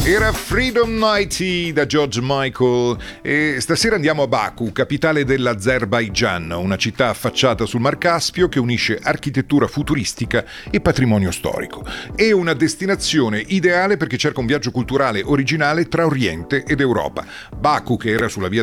Era Freedom 90 da George Michael e stasera andiamo a Baku, capitale dell'Azerbaigian, una città affacciata sul Mar Caspio che unisce architettura futuristica e patrimonio storico. È una destinazione ideale perché cerca un viaggio culturale originale tra Oriente ed Europa. Baku, che era sulla via